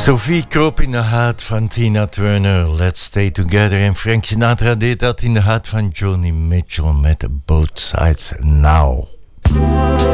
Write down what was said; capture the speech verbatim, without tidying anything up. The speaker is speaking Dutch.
Sophie kroop in de huid van Tina Turner, Let's Stay Together. En Frank Sinatra deed dat in de huid van Joni Mitchell met Both Sides Now.